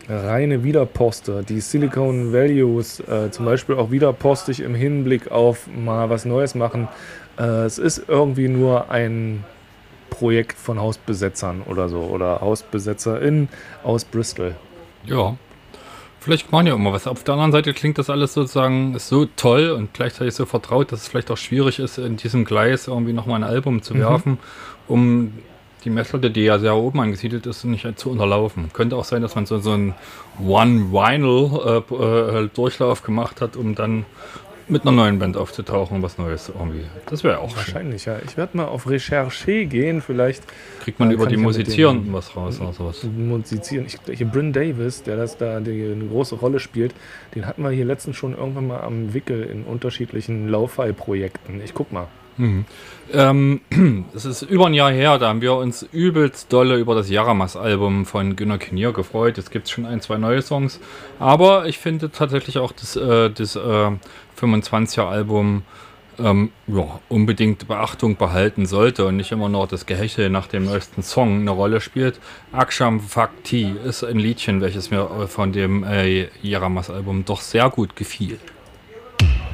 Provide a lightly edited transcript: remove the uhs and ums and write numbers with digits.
reine Wiederposter. Die Silicon Values zum Beispiel auch wiederpostig im Hinblick auf mal was Neues machen. Es ist irgendwie nur ein Projekt von Hausbesetzern oder so oder HausbesetzerInnen aus Bristol. Ja, vielleicht machen ja immer was. Auf der anderen Seite klingt das alles sozusagen so toll und gleichzeitig so vertraut, dass es vielleicht auch schwierig ist, in diesem Gleis irgendwie nochmal ein Album zu Mhm. werfen, um die Messlatte, die ja sehr oben angesiedelt ist, nicht zu unterlaufen. Könnte auch sein, dass man so einen One-Vinyl-Durchlauf gemacht hat, um dann mit einer neuen Band aufzutauchen, was Neues irgendwie. Das wäre auch schön. Wahrscheinlich, ja. Ich werde mal auf Recherche gehen. Vielleicht Kriegt man über kann die ich ja mit Musizierenden dem was raus oder sowas. musizieren. Hier Bryn Davis, der das da eine große Rolle spielt, den hatten wir hier letztens schon irgendwann mal am Wickel in unterschiedlichen Lo-Fi-Projekten. Ich guck mal. Mhm. Es ist über ein Jahr her, da haben wir uns übelst dolle über das Yaramas-Album von Günner Kinnear gefreut. Jetzt gibt es schon ein, zwei neue Songs. Aber ich finde tatsächlich auch das 25er-Album ja, unbedingt Beachtung behalten sollte und nicht immer nur das Gehechel nach dem neuesten Song eine Rolle spielt. Aksham Bhakti ist ein Liedchen, welches mir von dem Yaramas-Album doch sehr gut gefiel.